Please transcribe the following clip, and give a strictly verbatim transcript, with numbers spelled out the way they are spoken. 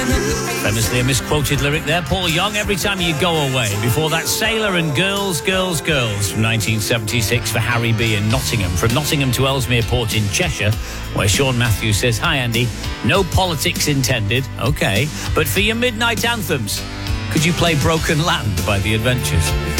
Famously a misquoted lyric there. Paul Young, Every Time You Go Away. Before that, Sailor and Girls, Girls, Girls from nineteen seventy-six for Harry B in Nottingham. From Nottingham to Ellesmere Port in Cheshire, where Sean Matthews says, "Hi Andy, no politics intended, okay, but for your midnight anthems, could you play Broken Land by The Adventures?"